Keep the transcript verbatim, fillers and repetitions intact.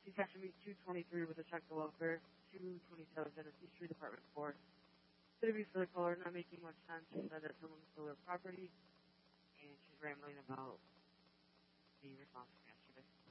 She's catching me two twenty-three with a check to welfare, two twenty-seven Genesee Street, Apartment four. City for the caller, not making much sense. She said that someone stole her property, and she's rambling about the response from yesterday.